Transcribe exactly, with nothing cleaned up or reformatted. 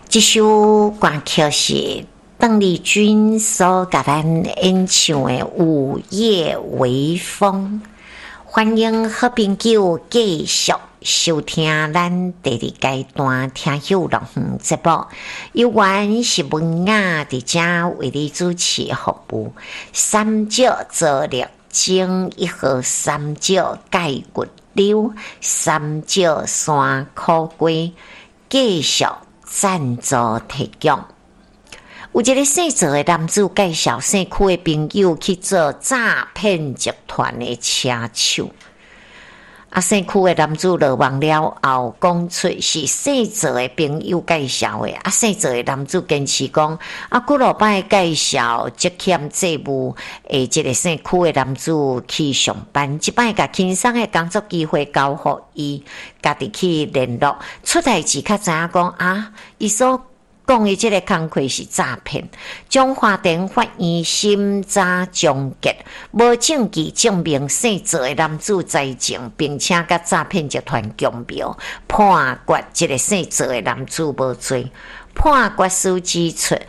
这首歌曲是邓丽君所甲咱演唱的《午夜微风》。欢迎好朋友继续收听咱第二阶段听友录音节目，由阮是文雅伫遮为你主持服务。三角做力精一号三角钙骨溜，三角山苦龟继续赞助提供。有一个姓赵的男子介绍姓区的朋友去做诈骗集团的车手，啊，姓区的男子落网了后，讲出是姓赵的朋友介绍的。啊，姓赵的男子坚持讲，啊，几落摆介绍积欠债务诶，这个姓区的男子去上班，即摆甲轻松的工作机会交互伊，家己去联络。出代志较知影讲啊，伊所讲的这个工课是诈骗，中华电法院审查终结，无证据证明姓赵的男子财政，并且甲诈骗集团共谋，判决这个姓赵的男子无罪。判决书指出，